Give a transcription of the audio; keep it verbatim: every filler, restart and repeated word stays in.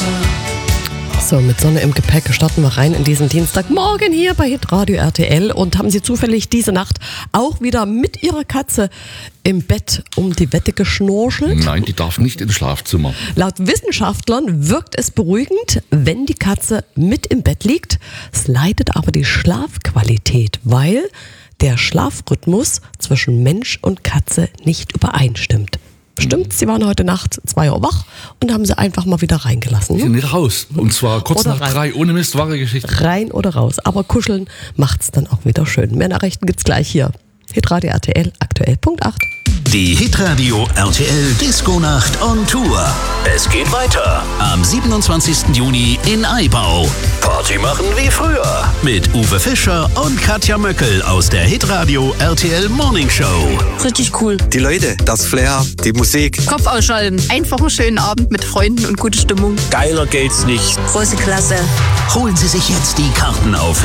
So, mit Sonne im Gepäck starten wir rein in diesen Dienstagmorgen hier bei Hitradio R T L. Und haben Sie zufällig diese Nacht auch wieder mit Ihrer Katze im Bett um die Wette geschnorchelt? Nein, die darf nicht ins Schlafzimmer. Laut Wissenschaftlern wirkt es beruhigend, wenn die Katze mit im Bett liegt. Es leidet aber die Schlafqualität, weil der Schlafrhythmus zwischen Mensch und Katze nicht übereinstimmt. Stimmt, Sie waren heute Nacht zwei Uhr wach und haben sie einfach mal wieder reingelassen. Die sind nicht raus. Und zwar kurz Oder nach rein. drei, ohne Mist, wahre Geschichte. Rein oder raus. Aber kuscheln macht's dann auch wieder schön. Mehr Nachrichten gibt's gleich hier. Hitradio R T L, aktuell Punkt acht. Die Hitradio R T L Disco-Nacht on Tour. Es geht weiter am siebenundzwanzigsten Juni in Aibau. Party machen wie früher mit Uwe Fischer und Katja Möckel aus der Hitradio R T L Morning Show. Richtig cool. Die Leute, das Flair, die Musik. Kopf ausschalten. Einfach einen schönen Abend mit Freunden und gute Stimmung. Geiler geht's nicht. Große Klasse. Holen Sie sich jetzt die Karten auf